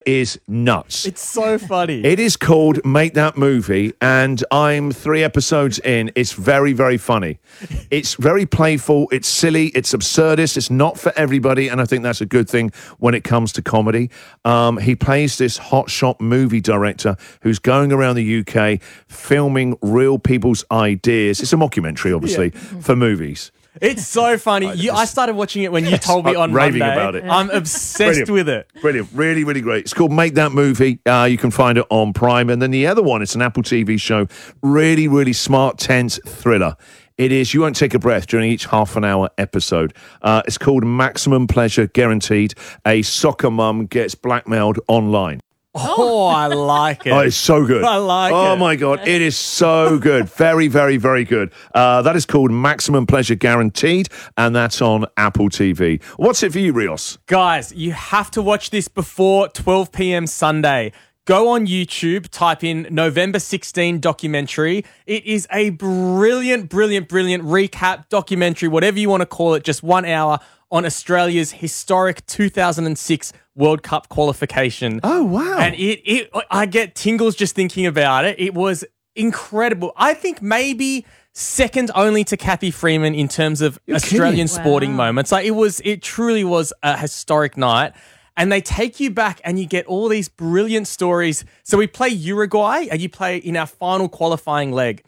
is nuts. It's so funny. It is called Make That Movie, and I'm 3 episodes in. It's very, very funny. It's very playful. It's silly. It's absurdist. It's not for everybody, and I think that's a good thing when it comes to comedy. He plays this hotshot movie director who's going around the UK filming real people's ideas. It's a mockumentary, obviously, for movies. It's so funny. I started watching it when you told me on raving Monday. about it. I'm obsessed with it. Brilliant. Really, really great. It's called Make That Movie. You can find it on Prime. And then the other one, it's an Apple TV show. Really, really smart, tense thriller. It is. You won't take a breath during each half-an-hour episode. It's called Maximum Pleasure Guaranteed. A soccer mum gets blackmailed online. Oh, I like it. Oh, it's so good. I like it. Oh, my God. It is so good. Very, very, very good. That is called Maximum Pleasure Guaranteed, and that's on Apple TV. What's it for you, Rios? Guys, you have to watch this before 12 p.m. Sunday. Go on YouTube, type in November 16 documentary. It is a brilliant, brilliant, brilliant recap documentary, whatever you want to call it, just 1 hour on Australia's historic 2006 World Cup qualification. Oh, wow. And I get tingles just thinking about it. It was incredible. I think maybe second only to Kathy Freeman in terms of Australian sporting moments. Like it truly was a historic night. And they take you back and you get all these brilliant stories. So we play Uruguay and you play in our final qualifying leg.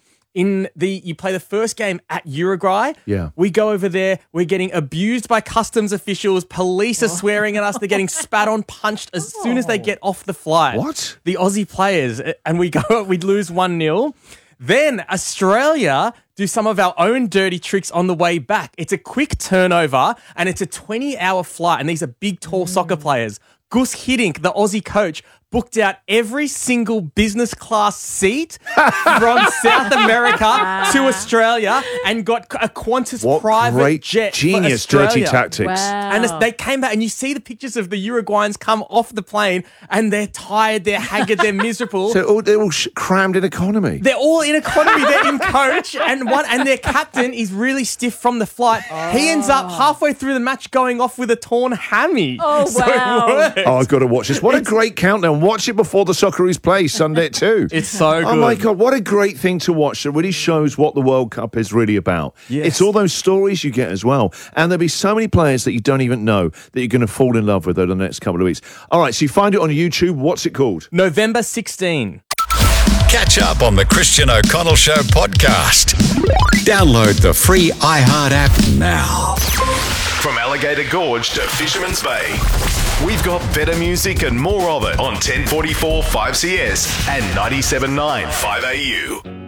You play the first game at Uruguay. Yeah. We go over there. We're getting abused by customs officials. Police are swearing at us. They're getting spat on, punched as soon as they get off the flight. What? The Aussie players. And we lose 1-0. Then Australia do some of our own dirty tricks on the way back. It's a quick turnover and it's a 20-hour flight. And these are big, tall soccer players. Gus Hiddink, the Aussie coach, booked out every single business class seat from South America to Australia and got a Qantas private jet. Genius, for Australia. dirty tactics. Wow. And they came back and you see the pictures of the Uruguayans come off the plane and they're tired, they're haggard, they're miserable. So they're all crammed in economy. They're all in economy. They're in coach, and their captain is really stiff from the flight. He ends up halfway through the match going off with a torn hammy. Oh, So wow. it worked. Oh, I've got to watch this. What a great countdown. Watch it before the Socceroos play Sunday at 2. It's so good. Oh, my God. What a great thing to watch. It really shows what the World Cup is really about. Yes. It's all those stories you get as well. And there'll be so many players that you don't even know that you're going to fall in love with over the next couple of weeks. All right, so you find it on YouTube. What's it called? November 16. Catch up on the Christian O'Connell Show podcast. Download the free iHeart app now. From Alligator Gorge to Fisherman's Bay, we've got better music and more of it on 1044 5CS and 97.9 5AU.